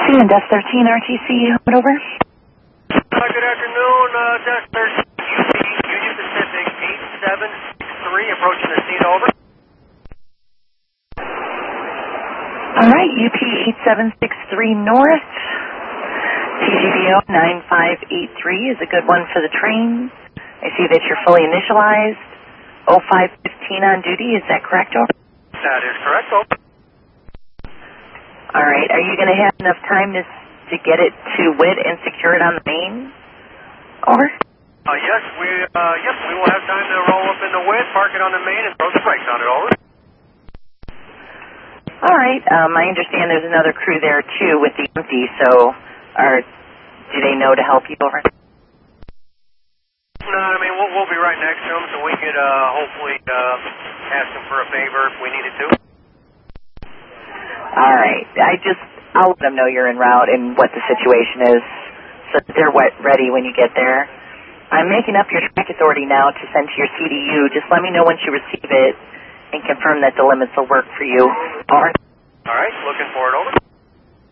Desk 13 RTC, over. Good afternoon, Desk 13, Union Pacific 8763, approaching the scene, over. All right, UP 8763 North, TGVO 9583 is a good one for the train. I see that you're fully initialized. 0515 on duty, is that correct, over? That is correct, over. All right, are you going to have enough time to get it to WIT and secure it on the main? Over. Yes, we will have time to roll up in the WIT, park it on the main, and throw the brakes on it, over. All right, I understand there's another crew there too with the empty, so do they know to help you, over? No, I mean, we'll be right next to them, so we could hopefully ask them for a favor if we needed to. All right, I'll let them know you're en route and what the situation is so that they're ready when you get there. I'm making up your track authority now to send to your CDU. Just let me know once you receive it and confirm that the limits will work for you. Over. All right, looking for it, over.